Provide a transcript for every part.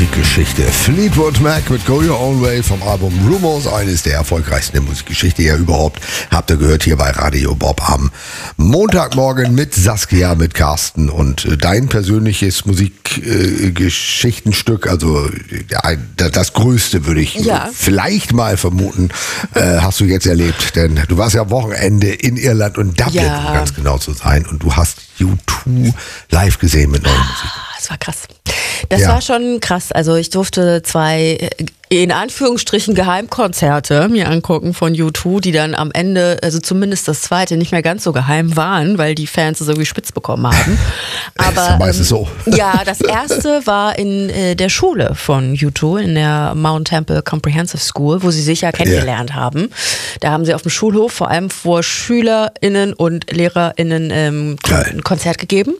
Musikgeschichte. Fleetwood Mac mit Go Your Own Way vom Album Rumors, eines der erfolgreichsten der Musikgeschichte ja überhaupt. Habt ihr gehört hier bei Radio Bob am Montagmorgen mit Saskia, mit Carsten und dein persönliches Musikgeschichtenstück, also das größte würde ich vielleicht mal vermuten, hast du jetzt erlebt, denn du warst ja am Wochenende in Irland und Dublin, um ganz genau zu sein, und du hast U2 live gesehen mit neuer Musik. Das war krass. Das war schon krass. Also ich durfte 2 in Anführungsstrichen Geheimkonzerte mir angucken von U2, die dann am Ende, also zumindest das zweite, nicht mehr ganz so geheim waren, weil die Fans es irgendwie spitz bekommen haben. Aber das ist ja meistens so. Ja, das erste war in der Schule von U2, in der Mount Temple Comprehensive School, wo sie sich ja kennengelernt haben. Da haben sie auf dem Schulhof vor allem vor SchülerInnen und LehrerInnen ein Konzert gegeben.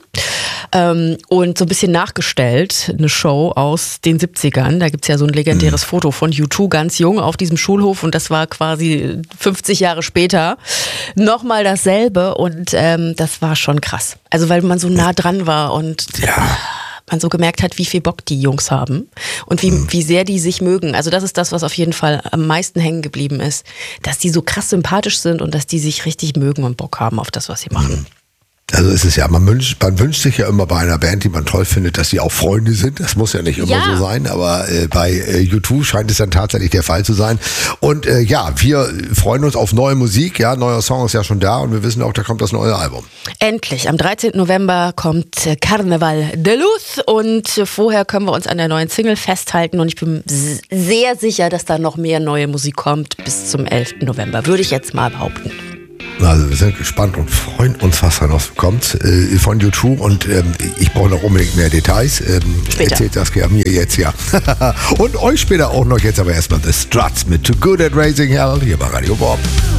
Und so ein bisschen nachgestellt, eine Show aus den 70ern. Da gibt's ja so ein legendäres Foto von U2 ganz jung auf diesem Schulhof, und das war quasi 50 Jahre später nochmal dasselbe, und das war schon krass. Also weil man so nah dran war und man so gemerkt hat, wie viel Bock die Jungs haben und wie sehr die sich mögen. Also das ist das, was auf jeden Fall am meisten hängen geblieben ist, dass die so krass sympathisch sind und dass die sich richtig mögen und Bock haben auf das, was sie machen. Also ist es ja, man wünscht sich ja immer bei einer Band, die man toll findet, dass sie auch Freunde sind. Das muss ja nicht immer so sein, aber bei U2 scheint es dann tatsächlich der Fall zu sein. Und wir freuen uns auf neue Musik. Ja, neuer Song ist ja schon da, und wir wissen auch, da kommt das neue Album. Endlich, am 13. November kommt Carnaval de Luz, und vorher können wir uns an der neuen Single festhalten, und ich bin sehr sicher, dass da noch mehr neue Musik kommt bis zum 11. November, würde ich jetzt mal behaupten. Also wir sind gespannt und freuen uns, was da noch kommt von U2, und ich brauche noch unbedingt mehr Details. Erzählt Saskia mir jetzt, und euch später auch noch. Jetzt aber erstmal The Struts mit Too Good at Raising Hell hier bei Radio Bob.